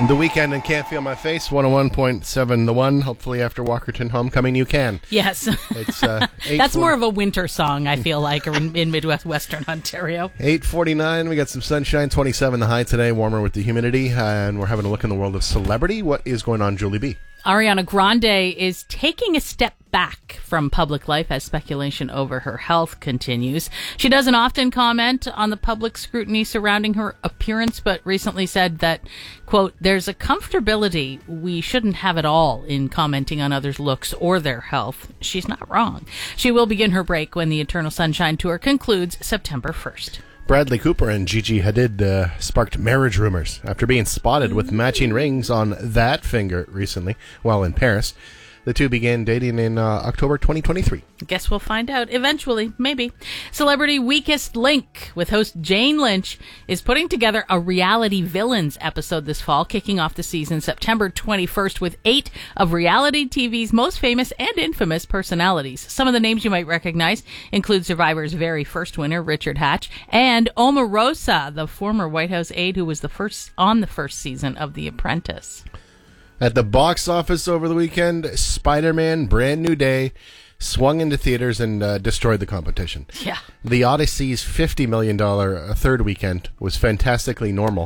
The Weekend and Can't Feel My Face, 101.7 The One. Hopefully after Walkerton Homecoming you can. Yes. It's That's more of a winter song, I feel like, in Midwest Western Ontario. 8:49. We got some sunshine, 27 the high today, warmer with the humidity, and we're having a look in the world of celebrity. What is going on, Julie B? Ariana Grande is taking a step back from public life as speculation over her health continues. She doesn't often comment on the public scrutiny surrounding her appearance, but recently said that, quote, there's a comfortability we shouldn't have at all in commenting on others' looks or their health. She's not wrong. She will begin her break when the Eternal Sunshine Tour concludes September 1st. Bradley Cooper and Gigi Hadid sparked marriage rumors after being spotted with matching rings on that finger recently while in Paris. The two began dating in October 2023. Guess we'll find out eventually, maybe. Celebrity Weakest Link with host Jane Lynch is putting together a reality villains episode this fall, kicking off the season September 21st with 8 of reality TV's most famous and infamous personalities. Some of the names you might recognize include Survivor's very first winner, Richard Hatch, and Omarosa, the former White House aide who was on the first season of The Apprentice. At the box office over the weekend, Spider-Man Brand New Day swung into theaters and destroyed the competition. Yeah. The Odyssey's $50 million third weekend was fantastically normal.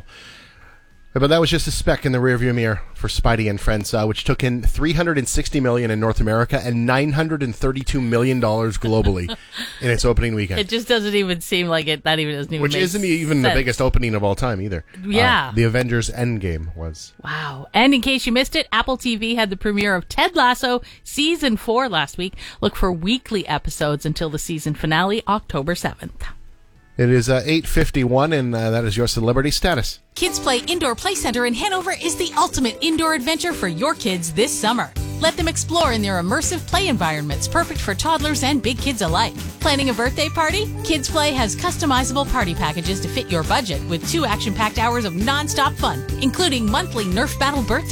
But that was just a speck in the rearview mirror for Spidey and Friends, which took in $360 million in North America and $932 million globally in its opening weekend. It just doesn't even seem like it. That even doesn't even Which make isn't even sense. the biggest opening of all time either. Yeah. The Avengers Endgame was. Wow. And in case you missed it, Apple TV had the premiere of Ted Lasso Season 4 last week. Look for weekly episodes until the season finale, October 7th. It is 8:51, and that is your celebrity status. Kids Play Indoor Play Center in Hanover is the ultimate indoor adventure for your kids this summer. Let them explore in their immersive play environments, perfect for toddlers and big kids alike. Planning a birthday party? Kids Play has customizable party packages to fit your budget with 2 action-packed hours of non-stop fun, including monthly Nerf Battle birthday